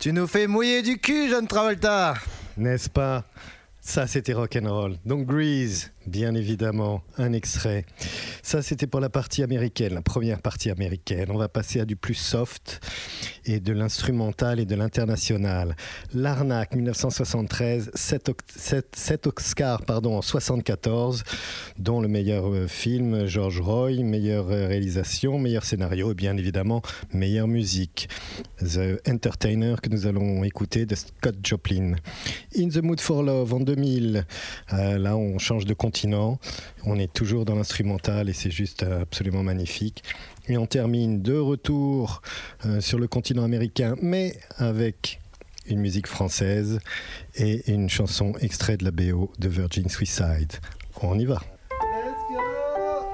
Tu nous fais mouiller du cul, John Travolta. N'est-ce pas? Ça, c'était rock'n'roll. Donc Grease, bien évidemment, un extrait. Ça, c'était pour la partie américaine, la première partie américaine. On va passer à du plus soft et de l'instrumental et de l'international. L'Arnaque, 1973, 7 Oscars en 74, dont le meilleur film, George Roy, meilleure réalisation, meilleur scénario et bien évidemment, meilleure musique. The Entertainer, que nous allons écouter, de Scott Joplin. In the Mood for Love, en 2000, là on change de continent, on est toujours dans l'instrumental et c'est juste absolument magnifique. Et on termine de retour sur le continent américain, mais avec une musique française et une chanson extrait de la BO de Virgin Suicide. On y va.